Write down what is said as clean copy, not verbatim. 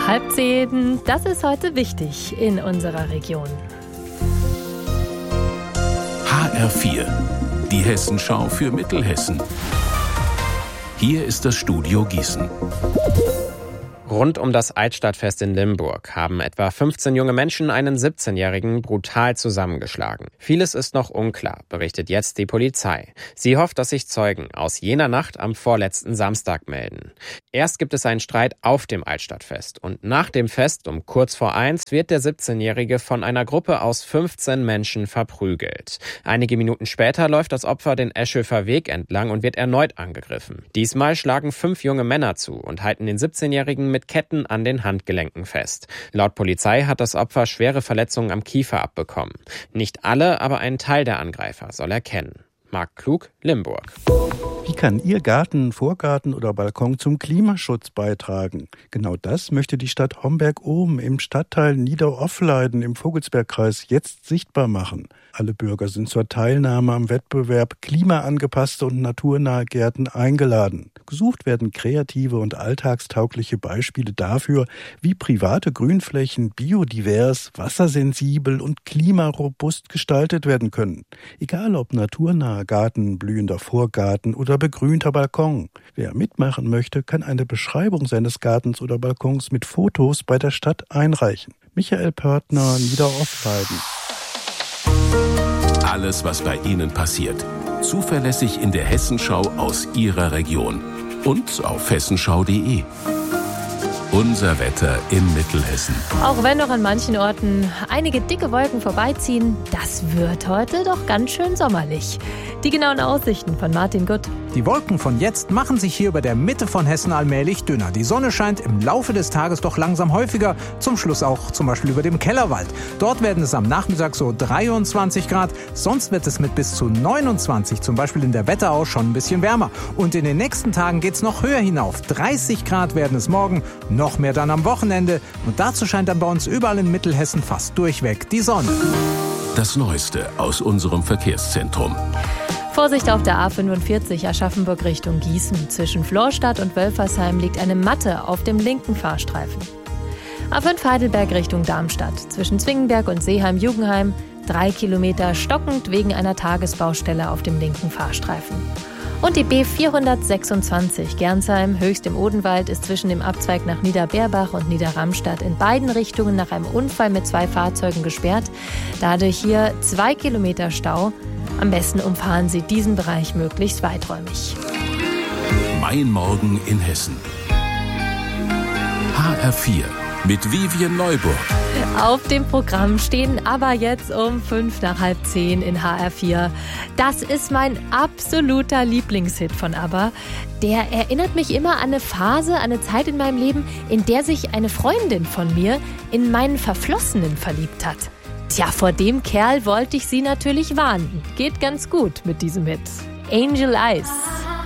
9:30. Das ist heute wichtig in unserer Region. HR4, die Hessenschau für Mittelhessen. Hier ist das Studio Gießen. Rund um das Altstadtfest in Limburg haben etwa 15 junge Menschen einen 17-Jährigen brutal zusammengeschlagen. Vieles ist noch unklar, berichtet jetzt die Polizei. Sie hofft, dass sich Zeugen aus jener Nacht am vorletzten Samstag melden. Erst gibt es einen Streit auf dem Altstadtfest und nach dem Fest um kurz vor 1 wird der 17-Jährige von einer Gruppe aus 15 Menschen verprügelt. Einige Minuten später läuft das Opfer den Eschhofer Weg entlang und wird erneut angegriffen. Diesmal schlagen 5 junge Männer zu und halten den 17-Jährigen mit Ketten an den Handgelenken fest. Laut Polizei hat das Opfer schwere Verletzungen am Kiefer abbekommen. Nicht alle, aber einen Teil der Angreifer soll er kennen. Marc Klug, Limburg. Wie kann Ihr Garten, Vorgarten oder Balkon zum Klimaschutz beitragen? Genau das möchte die Stadt Homberg-Ohm im Stadtteil Nieder-Offleiden im Vogelsbergkreis jetzt sichtbar machen. Alle Bürger sind zur Teilnahme am Wettbewerb klimaangepasste und naturnahe Gärten eingeladen. Gesucht werden kreative und alltagstaugliche Beispiele dafür, wie private Grünflächen biodivers, wassersensibel und klimarobust gestaltet werden können. Egal ob naturnaher Garten, blühender Vorgarten oder begrünter Balkon. Wer mitmachen möchte, kann eine Beschreibung seines Gartens oder Balkons mit Fotos bei der Stadt einreichen. Michael Pörtner, Nieder-Offleiden. Alles, was bei Ihnen passiert. Zuverlässig in der Hessenschau aus Ihrer Region. Und auf hessenschau.de. Unser Wetter in Mittelhessen. Auch wenn noch an manchen Orten einige dicke Wolken vorbeiziehen, das wird heute doch ganz schön sommerlich. Die genauen Aussichten von Martin Gutt. Die Wolken von jetzt machen sich hier über der Mitte von Hessen allmählich dünner. Die Sonne scheint im Laufe des Tages doch langsam häufiger, zum Schluss auch zum Beispiel über dem Kellerwald. Dort werden es am Nachmittag so 23 Grad, sonst wird es mit bis zu 29, zum Beispiel in der Wetterau, schon ein bisschen wärmer. Und in den nächsten Tagen geht es noch höher hinauf. 30 Grad werden es morgen, noch mehr dann am Wochenende. Und dazu scheint dann bei uns überall in Mittelhessen fast durchweg die Sonne. Das Neueste aus unserem Verkehrszentrum. Vorsicht auf der A45 Aschaffenburg Richtung Gießen. Zwischen Florstadt und Wölfersheim liegt eine Matte auf dem linken Fahrstreifen. A5 Heidelberg Richtung Darmstadt. Zwischen Zwingenberg und Seeheim-Jugenheim 3 Kilometer stockend wegen einer Tagesbaustelle auf dem linken Fahrstreifen. Und die B426 Gernsheim, Höchst im Odenwald, ist zwischen dem Abzweig nach Niederberbach und Niederramstadt in beiden Richtungen nach einem Unfall mit 2 Fahrzeugen gesperrt. Dadurch hier 2 Kilometer Stau. Am besten umfahren Sie diesen Bereich möglichst weiträumig. Mein Morgen in Hessen. HR4 mit Vivian Neuburg. Auf dem Programm stehen aber jetzt um 9:05 in HR4. Das ist mein absoluter Lieblingshit von ABBA. Der erinnert mich immer an eine Phase, an eine Zeit in meinem Leben, in der sich eine Freundin von mir in meinen Verflossenen verliebt hat. Tja, vor dem Kerl wollte ich sie natürlich warnen. Geht ganz gut mit diesem Hit. Angel Eyes.